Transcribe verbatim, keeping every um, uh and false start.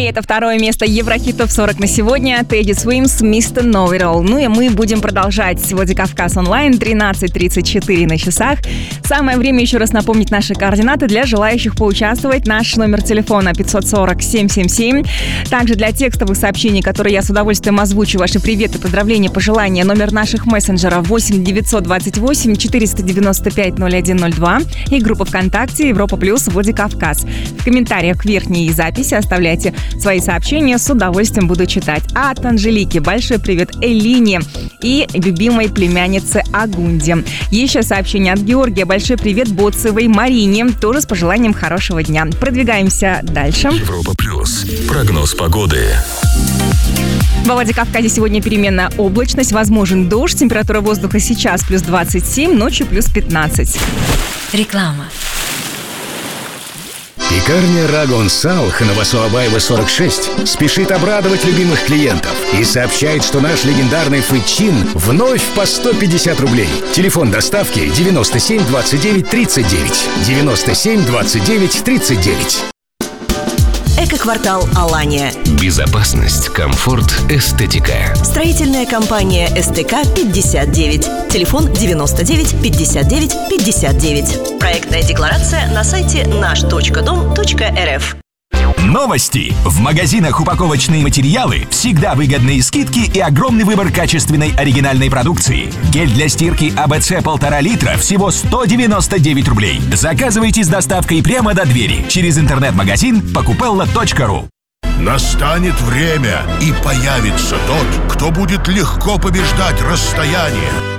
это второе место Еврохитов сорок на сегодня. Тедди Свимс, мистер Know It All. Ну и мы будем продолжать Владикавказ онлайн. тринадцать тридцать четыре на часах. Самое время еще раз напомнить наши координаты для желающих поучаствовать. Наш номер телефона пятьсот сорок семь семь семь. Также для текстовых сообщений, которые я с удовольствием озвучу, ваши приветы, поздравления, пожелания. Номер наших мессенджеров восемь девятьсот двадцать восемь четыреста девяносто пять ноль один ноль два. И группа ВКонтакте Европа Плюс Владикавказ. В комментариях к верхней записи оставляйте свои сообщения, с удовольствием буду читать. А от Анжелики большой привет Элине и любимой племяннице Агунде. Еще сообщение от Георгия. Большой привет Боцевой Марине, тоже с пожеланием хорошего дня. Продвигаемся дальше. Европа Плюс. Прогноз погоды. Во Владикавказе сегодня переменная облачность, возможен дождь. Температура воздуха сейчас плюс двадцать семь, ночью плюс пятнадцать. Реклама. Пекарня Рагон Салх на Васуабаева сорок шесть спешит обрадовать любимых клиентов и сообщает, что наш легендарный фычин вновь по сто пятьдесят рублей. Телефон доставки девяносто семь двадцать девять тридцать девять. девяносто семь двадцать девять тридцать девять. Эко-квартал Алания. Безопасность, комфорт, эстетика. Строительная компания СТК пятьдесят девять. Телефон девяносто девять пятьдесят девять пятьдесят девять. Проектная декларация на сайте наш точка дом точка эр эф. Новости! В магазинах упаковочные материалы всегда выгодные скидки и огромный выбор качественной оригинальной продукции. Гель для стирки АБЦ полтора литра всего сто девяносто девять рублей. Заказывайте с доставкой прямо до двери через интернет-магазин покупелла точка ру. Настанет время, и появится тот, кто будет легко побеждать расстояние.